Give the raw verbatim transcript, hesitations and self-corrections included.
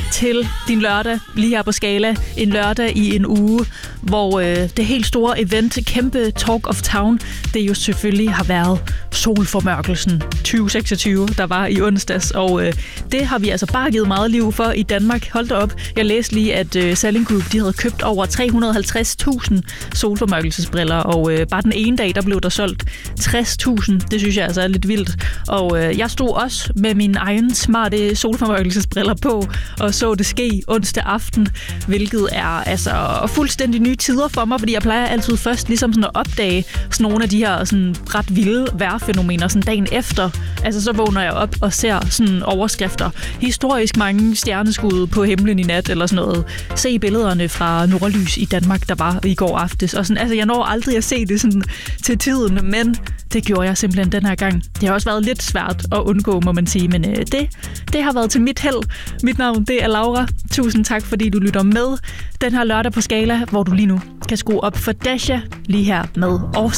til din lørdag, lige her på Skala. En lørdag i en uge, hvor øh, det helt store event, kæmpe Talk of Town, det jo selvfølgelig har været solformørkelsen tyve seksogtyve, der var i onsdags. Og øh, det har vi altså bare givet meget liv for i Danmark. Hold da op. Jeg læste lige, at øh, Salling Group, de havde købt over tre hundrede og halvtreds tusind solformørkelsesbriller, og øh, bare den ene dag, der blev der solgt tres tusind. Det synes jeg altså er lidt vildt. Og øh, jeg stod også med min egen smarte solformørkelsesbriller på og så det ske onsdag aften, hvilket er altså fuldstændig nye tider for mig, fordi jeg plejer altid først ligesom sådan at opdage sådan nogle af de her sådan ret vilde vejrfænomener sådan dagen efter. Altså så vågner jeg op og ser sådan overskrifter. Historisk mange stjerneskud på himlen i nat eller sådan noget. Se billederne fra nordlys i Danmark, der var i går aftes. Og sådan, altså jeg når aldrig at se det sådan til tiden, men det gjorde jeg simpelthen den her gang. Det har også været lidt svært at undgå, må man sige, men øh, det, det har været til mit held. Mit navn, det er Laura. Tusind tak, fordi du lytter med den her lørdag på Skala, hvor du lige nu kan skrue op for Dasha lige her med Årstid.